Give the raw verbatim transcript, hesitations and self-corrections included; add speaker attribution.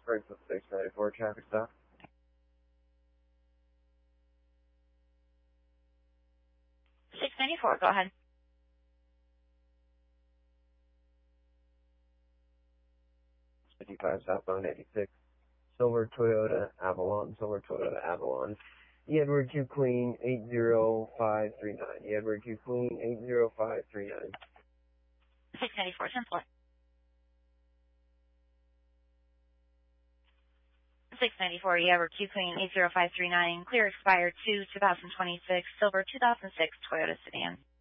Speaker 1: Springfield six ninety-four, traffic stop.
Speaker 2: six ninety-four, go ahead.
Speaker 1: fifty-five southbound eighty-six. Silver Toyota Avalon, Silver Toyota Avalon. Edward Q Queen eight zero five three nine. Edward Q Queen eight zero five three nine.
Speaker 2: six ninety-four, ten four. six ninety-four, Edward Q Queen eight zero five three nine. Clear expired two, twenty twenty-six. Silver two thousand six Toyota sedan.